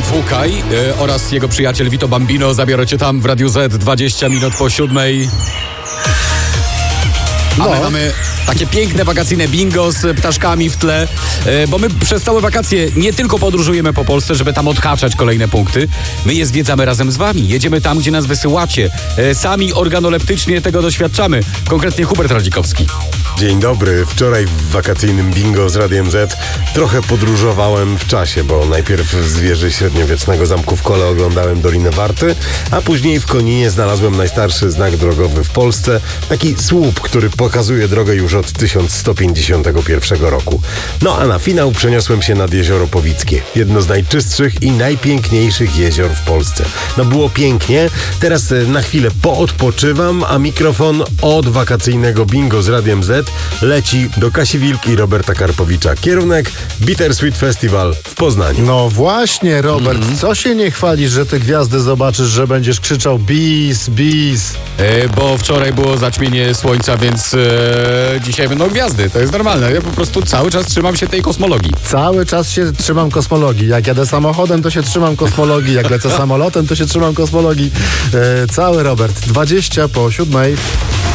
Fukaj oraz jego przyjaciel Vito Bambino. Zabiorę cię tam w Radiu Z 20 minut po 7. A my mamy takie piękne wakacyjne bingo z ptaszkami w tle, bo my przez całe wakacje nie tylko podróżujemy po Polsce, żeby tam odhaczać kolejne punkty. My je zwiedzamy razem z wami. Jedziemy tam, gdzie nas wysyłacie. Sami organoleptycznie tego doświadczamy. Konkretnie Hubert Radzikowski. Dzień dobry. Wczoraj w wakacyjnym bingo z Radiem Z trochę podróżowałem w czasie, bo najpierw z wieży średniowiecznego zamku w Kole oglądałem Dolinę Warty, a później w Koninie znalazłem najstarszy znak drogowy w Polsce, taki słup, który pokazuje drogę już od 1151 roku. No a na finał przeniosłem się nad Jezioro Powickie, jedno z najczystszych i najpiękniejszych jezior w Polsce. No było pięknie, teraz na chwilę poodpoczywam, a mikrofon od wakacyjnego bingo z Radiem Z leci do Kasi Wilk i Roberta Karpowicza. Kierunek Bittersweet Festival w Poznaniu. No właśnie, Robert, co się nie chwalisz, że te gwiazdy zobaczysz, że będziesz krzyczał bis, bis? Bo wczoraj było zaćmienie słońca, więc dzisiaj będą gwiazdy. To jest normalne. Ja po prostu cały czas trzymam się tej kosmologii. Cały czas się trzymam kosmologii. Jak jadę samochodem, to się trzymam kosmologii. Jak lecę samolotem, to się trzymam kosmologii. Cały Robert. 20 po 7.